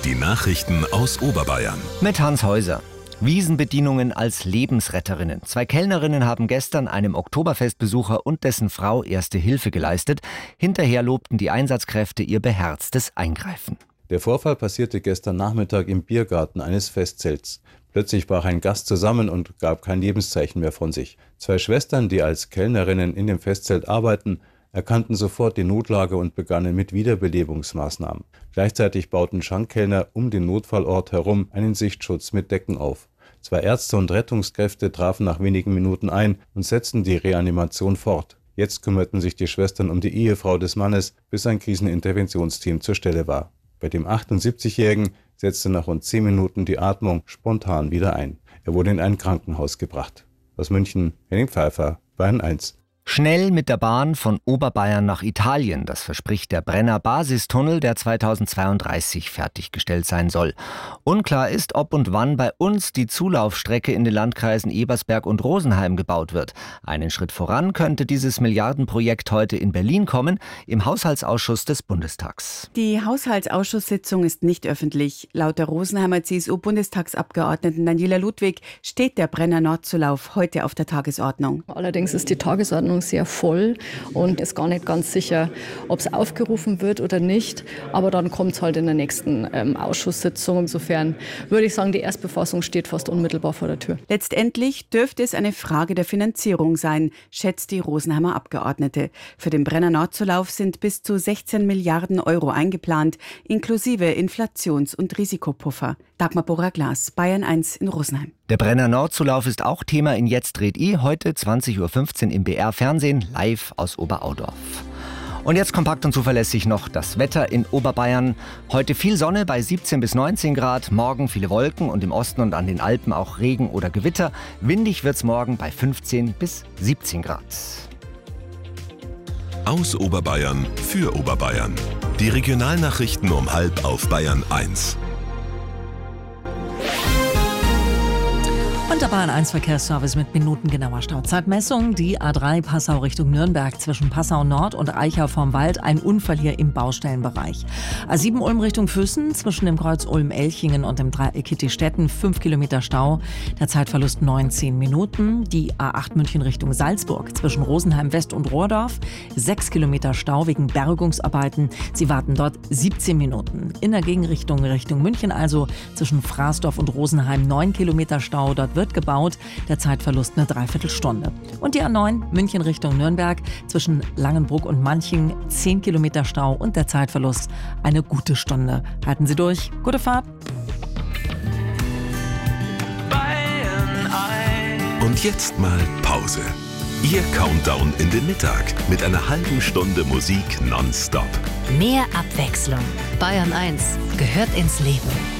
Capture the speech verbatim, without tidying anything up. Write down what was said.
Die Nachrichten aus Oberbayern. Mit Hans Häuser. Wiesenbedienungen als Lebensretterinnen. Zwei Kellnerinnen haben gestern einem Oktoberfestbesucher und dessen Frau erste Hilfe geleistet. Hinterher lobten die Einsatzkräfte ihr beherztes Eingreifen. Der Vorfall passierte gestern Nachmittag im Biergarten eines Festzelts. Plötzlich brach ein Gast zusammen und gab kein Lebenszeichen mehr von sich. Zwei Schwestern, die als Kellnerinnen in dem Festzelt arbeiten, erkannten sofort die Notlage und begannen mit Wiederbelebungsmaßnahmen. Gleichzeitig bauten Schankkellner um den Notfallort herum einen Sichtschutz mit Decken auf. Zwei Ärzte und Rettungskräfte trafen nach wenigen Minuten ein und setzten die Reanimation fort. Jetzt kümmerten sich die Schwestern um die Ehefrau des Mannes, bis ein Kriseninterventionsteam zur Stelle war. Bei dem achtundsiebzigjährigen setzte nach rund zehn Minuten die Atmung spontan wieder ein. Er wurde in ein Krankenhaus gebracht. Aus München, Henning Pfeiffer, Bayern eins. Schnell mit der Bahn von Oberbayern nach Italien. Das verspricht der Brenner Basistunnel, der zweitausendzweiunddreißig fertiggestellt sein soll. Unklar ist, ob und wann bei uns die Zulaufstrecke in den Landkreisen Ebersberg und Rosenheim gebaut wird. Einen Schritt voran könnte dieses Milliardenprojekt heute in Berlin kommen, im Haushaltsausschuss des Bundestags. Die Haushaltsausschusssitzung ist nicht öffentlich. Laut der Rosenheimer C S U-Bundestagsabgeordneten Daniela Ludwig steht der Brenner Nordzulauf heute auf der Tagesordnung. Allerdings ist die Tagesordnung sehr voll und ist gar nicht ganz sicher, ob es aufgerufen wird oder nicht. Aber dann kommt es halt in der nächsten ähm, Ausschusssitzung. Insofern würde ich sagen, die Erstbefassung steht fast unmittelbar vor der Tür. Letztendlich dürfte es eine Frage der Finanzierung sein, schätzt die Rosenheimer Abgeordnete. Für den Brenner Nordzulauf sind bis zu sechzehn Milliarden Euro eingeplant, inklusive Inflations- und Risikopuffer. Dagmar Bora-Glas, Bayern eins in Rosenheim. Der Brenner Nordzulauf ist auch Thema in Jetzt dreht I, heute zwanzig Uhr fünfzehn im B R Fernsehen, live aus Oberaudorf. Und jetzt kompakt und zuverlässig noch das Wetter in Oberbayern. Heute viel Sonne bei siebzehn bis neunzehn Grad, morgen viele Wolken und im Osten und an den Alpen auch Regen oder Gewitter. Windig wird's morgen bei fünfzehn bis siebzehn Grad. Aus Oberbayern für Oberbayern. Die Regionalnachrichten um halb auf Bayern eins. Und der Bayern eins Verkehrsservice mit minutengenauer Stauzeitmessung. Die A drei Passau Richtung Nürnberg zwischen Passau Nord und Eichau vorm Wald. Ein Unfall hier im Baustellenbereich. A sieben Ulm Richtung Füssen zwischen dem Kreuz Ulm-Elchingen und dem Dreieck Kittistetten. fünf Kilometer Stau. Der Zeitverlust neunzehn Minuten. Die A acht München Richtung Salzburg zwischen Rosenheim West und Rohrdorf. sechs Kilometer Stau wegen Bergungsarbeiten. Sie warten dort siebzehn Minuten. In der Gegenrichtung Richtung München also zwischen Fraßdorf und Rosenheim neun Kilometer Stau. Dort wird gebaut, der Zeitverlust eine Dreiviertelstunde. Und die A neun München Richtung Nürnberg zwischen Langenbruck und Manching zehn Kilometer Stau und der Zeitverlust eine gute Stunde. Halten Sie durch, gute Fahrt. Und jetzt mal Pause. Ihr Countdown in den Mittag mit einer halben Stunde Musik nonstop. Mehr Abwechslung. Bayern eins gehört ins Leben.